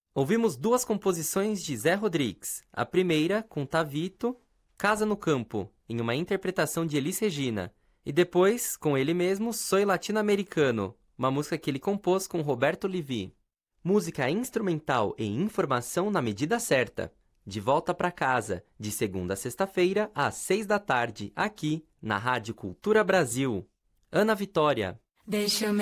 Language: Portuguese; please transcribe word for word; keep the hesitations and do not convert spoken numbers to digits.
Ouvimos duas composições de Zé Rodrigues. A primeira, com Tavito, Casa no Campo, em uma interpretação de Elis Regina. E depois, com ele mesmo, Soy Latino-Americano, uma música que ele compôs com Roberto Livi. Música instrumental e informação na medida certa. De volta para casa, de segunda a sexta-feira, às seis da tarde, aqui, na Rádio Cultura Brasil. Ana Vitória. Deixa eu